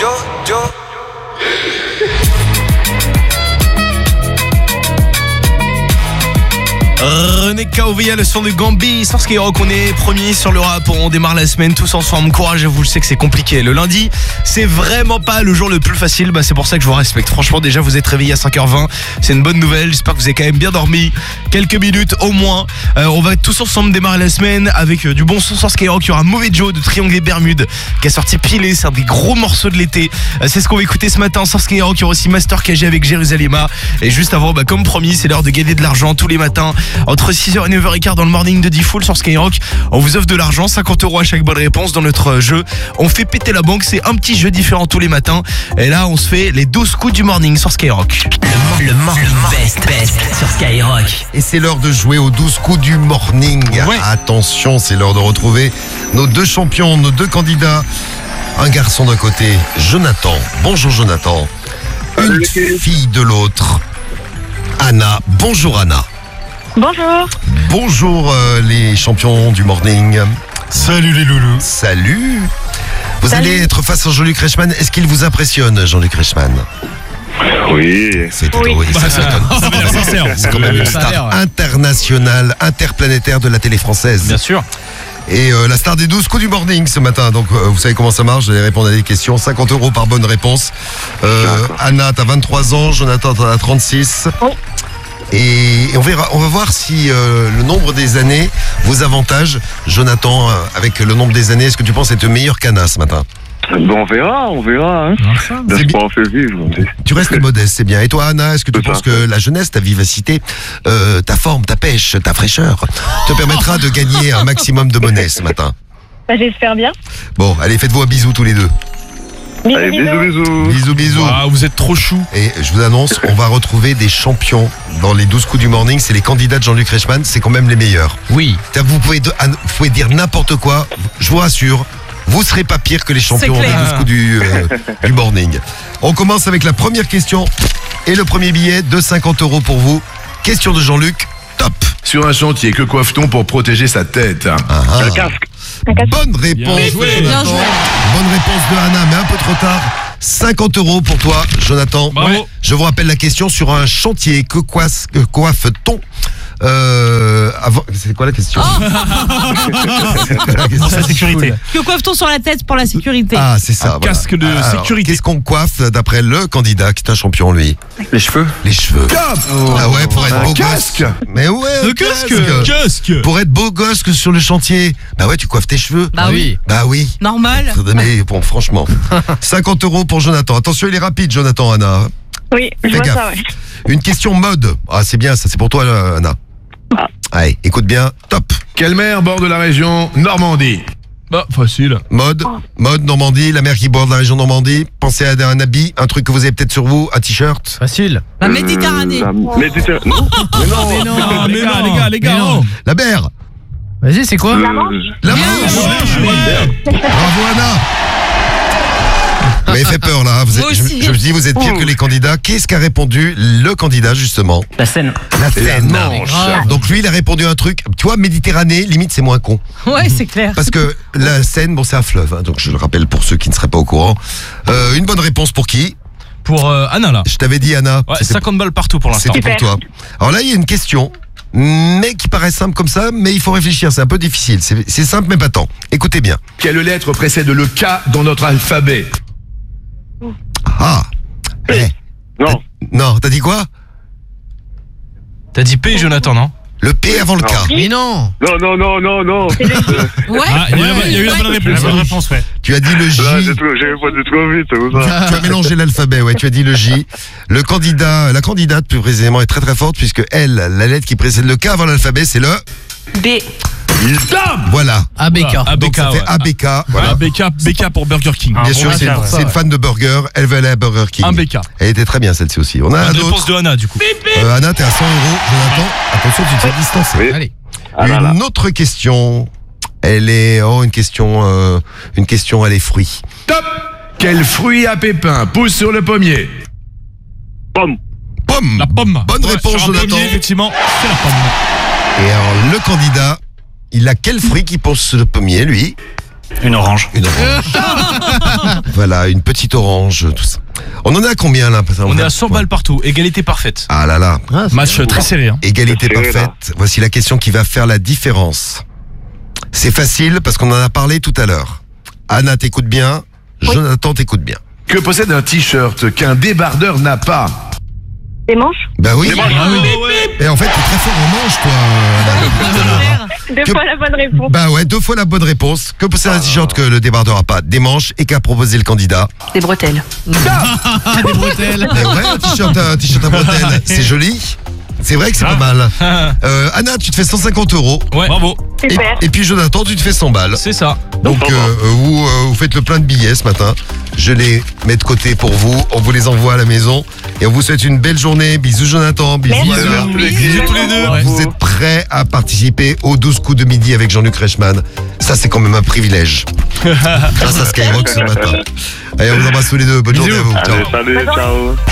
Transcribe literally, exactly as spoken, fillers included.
Jojo. René K O V A, le son de Gambi sur Skyrock. On est premier sur le rap, on démarre la semaine tous ensemble. Courage à vous, je sais que c'est compliqué. Le lundi, c'est vraiment pas le jour le plus facile, bah c'est pour ça que je vous respecte. Franchement, déjà vous êtes réveillés à cinq heures vingt, c'est une bonne nouvelle. J'espère que vous avez quand même bien dormi, quelques minutes au moins. euh, On va tous ensemble démarrer la semaine avec euh, du bon son sur Skyrock. Il y aura Mauvais Joe de Triangle et Bermude qui a sorti Pilé, c'est un des gros morceaux de l'été. euh, C'est ce qu'on va écouter ce matin sur Skyrock. Il y aura aussi Master K G avec Jérusalem. Et juste avant, bah, comme promis, c'est l'heure de gagner de l'argent tous les matins entre six heures et neuf heures quinze dans le morning de D-Full sur Skyrock. On vous offre de l'argent, cinquante euros à chaque bonne réponse dans notre jeu. On fait péter la banque, c'est un petit jeu différent tous les matins. Et là, on se fait les douze coups du morning sur Skyrock. Le, le morning best, best sur Skyrock. Et c'est l'heure de jouer aux douze coups du morning. Ouais. Attention, c'est l'heure de retrouver nos deux champions, nos deux candidats. Un garçon d'un côté, Jonathan. Bonjour Jonathan. Une fille de l'autre, Anna. Bonjour Anna. Bonjour. Bonjour euh, les champions du morning. Salut les loulous. Salut. Vous Salut. allez être face à Jean-Luc Reichmann. Est-ce qu'il vous impressionne, Jean-Luc Reichmann? Oui. C'est Oui. oui, ça, ça étonne. C'est quand même une star internationale, interplanétaire de la télé française. Bien sûr. Et euh, la star des douze coups du morning ce matin. Donc euh, vous savez comment ça marche, vous allez répondre à des questions. cinquante euros par bonne réponse. Euh, Anna, t'as vingt-trois ans, Jonathan, t'en as trente-six. Oui. Et on verra, on va voir si euh, le nombre des années vous avantage. Jonathan, euh, avec le nombre des années, est-ce que tu penses être meilleur qu'Anna ce matin? Bon, on verra, on verra. Hein. C'est L'espoir fait vivre. Tu restes modeste, c'est bien. Et toi, Anna, est-ce que tu C'est ça. penses que la jeunesse, ta vivacité, euh, ta forme, ta pêche, ta fraîcheur te permettra de gagner un maximum de monnaie ce matin? Bah, j'espère bien. Bon, allez, faites-vous un bisou tous les deux. Bisous, Allez, bisous, bisous. Bisous, bisous. Ah, vous êtes trop chou. Et je vous annonce, on va retrouver des champions dans les douze coups du morning. C'est les candidats de Jean-Luc Reichmann, c'est quand même les meilleurs. Oui. C'est-à-dire que vous pouvez, de- vous pouvez dire n'importe quoi, je vous rassure, vous serez pas pire que les champions des clair. douze coups du, euh, du morning. On commence avec la première question et le premier billet de cinquante euros pour vous. Question de Jean-Luc, top. Sur un chantier, que coiffe-t-on pour protéger sa tête? Ah, ah. Le casque. Un casque. Bonne réponse, Bien joué. Jonathan. Bien joué. Bonne réponse de Anna, mais un peu trop tard. cinquante euros pour toi, Jonathan. Bravo. Je vous rappelle la question sur un chantier. Que coiffe- que coiffe-t-on euh, avant... C'est quoi la question? La question. Pour sa sécurité. Que coiffe-t-on sur la tête pour la sécurité? Ah, c'est ça. Un voilà. casque de Alors, sécurité. Qu'est-ce qu'on coiffe d'après le candidat qui est un champion, lui? Les cheveux. Les cheveux. Ah ouais, pour être Un beau casque. gosse. Mais ouais, un Le casque. Casque. Pour être beau gosse que sur le chantier. Bah ouais, tu coiffes tes cheveux. Bah oui. Bah oui. Normal. Mais bon, franchement. cinquante euros pour Jonathan. Attention, il est rapide, Jonathan, Anna. Oui, je Fais vois gaffe. ça, ouais. Une question mode. Ah, c'est bien, ça, c'est pour toi, là, Anna. Ah. Allez, écoute bien. Top. Quelle mer borde la région Normandie? Bah, facile. Mode, mode Normandie, la mer qui borde la région Normandie. Pensez à un habit, un truc que vous avez peut-être sur vous, un t-shirt. Facile. La Méditerranée. Euh, la Méditerranée. Non. Mais non. Mais non, Ah, mais les non. gars, les gars, les gars. Mais non. oh. La mer. Vas-y, c'est quoi? Euh, La Bien Manche. joué. Bravo, Anna. Vous m'avez fait peur, là. Vous êtes- Moi je, aussi. je me dis, vous êtes pire que les candidats. Qu'est-ce qu'a répondu le candidat, justement? La Seine. La Seine. grave. Donc lui, il a répondu un truc. Tu vois, Méditerranée, limite, c'est moins con. Ouais, c'est clair. Parce que la Seine, bon, c'est un fleuve. hein, donc je le rappelle pour ceux qui ne seraient pas au courant. Euh, une bonne réponse pour qui? Pour euh, Anna, là. Je t'avais dit, Anna. Ouais, c'était- cinquante balles partout pour l'instant. C'était pour Super. toi. Alors là, il y a une question, mais qui paraît simple comme ça, mais il faut réfléchir. C'est un peu difficile. C'est c'est simple, mais pas tant. Écoutez bien. Quelle lettre précède le K dans notre alphabet? Ah. Eh. Non. Non, t'as dit quoi? T'as dit P, Jonathan, non? Le P avant le K. Mais non. Non, non, non, non, non. Ouais. Ah, il y a eu la- il y a eu la bonne réponse. La bonne réponse, ouais. Tu as dit le J. Là, j'ai trop- j'ai répondu trop vite, c'est pour ça. Tu as mélangé l'alphabet, ouais, tu as dit le J. Le candidat, la candidate plus précisément est très très forte puisque elle, la lettre qui précède le K avant l'alphabet, c'est le B. voilà. A B K. A B K. Donc ça fait ouais. A B K. Voilà. Ah, B K, B K pour Burger King. Ah, Bien bon, sûr, bah, c'est tiens, ouais. c'est une fan de burger. Elle veut aller à Burger King. Un B K. Elle était très bien celle-ci aussi. On a un Bonne réponse autre. de Anna, du coup. Euh, Anna, t'es à cent euros. Jonathan, attention, tu te fais distancer. Oui. Allez. Ah là là. Une autre question. Elle est oh une question euh, une question elle est fruits. Top. Quel fruit à pépins pousse sur le pommier? Pomme. Pomme. La pomme. Bonne Ouais, réponse, sur un Jonathan. pommier, effectivement, c'est la pomme. Et alors le candidat, il a quel fruit qui pousse sur le pommier lui? Une orange. Une orange. Voilà, une petite orange, tout ça. On en est à combien là? On est à cent balles partout, égalité parfaite. Ah là là, Ah, c'est Match bien. très serré. Hein. égalité C'est vrai, là. parfaite. Voici la question qui va faire la différence. C'est facile parce qu'on en a parlé tout à l'heure. Anna t'écoute bien, Jonathan t'écoute bien. Que possède un t-shirt qu'un débardeur n'a pas? Des manches? Bah oui. Des manches. Ah oui. Et en fait, t'es très fort en manche, toi. Anna. Deux Que- fois la bonne réponse. Bah ouais, deux fois la bonne réponse. Que possède un t-shirt que le débardeur a pas? Des manches. Et qu'a proposé le candidat? Des bretelles. Ah, des bretelles. Eh ouais, un t-shirt, un t-shirt à bretelles, c'est joli. C'est vrai que c'est pas mal. Euh, Anna, tu te fais cent cinquante euros. Ouais, bravo. Et, Super. et puis Jonathan, tu te fais cent balles. C'est ça. Donc Bravo. euh, vous, euh, vous faites le plein de billets ce matin. Je les mets de côté pour vous. On vous les envoie à la maison. Et on vous souhaite une belle journée. Bisous Jonathan, bisous Merci. Anna. Bisous tous les deux. Ouais. Vous êtes prêts à participer aux douze coups de midi avec Jean-Luc Reichmann? Ça, c'est quand même un privilège. Grâce à Skyrock ce matin. Allez, on vous embrasse tous les deux. Bonne journée à vous. Ciao. Allez, salut, ciao.